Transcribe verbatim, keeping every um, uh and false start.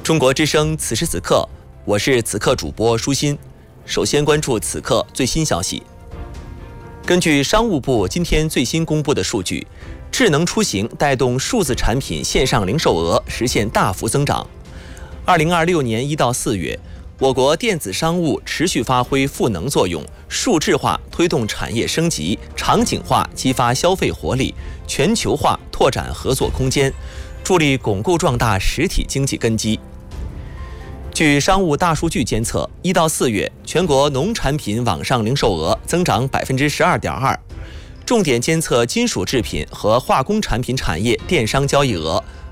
中国之声，此时此刻，我是此刻主播舒心。首先关注此刻最新消息。根据商务部今天最新公布的数据，智能出行带动数字产品线上零售额实现大幅增长。二零二六年一到四月，我国电子商务持续发挥赋能作用，数字化推动产业升级，场景化激发消费活力，全球化拓展合作空间，助力巩固壮大实体经济根基。据商务大数据监测，一到四月，全国农产品网上零售额增长百分之十二点二，重点监测金属制品和化工产品产业电商交易额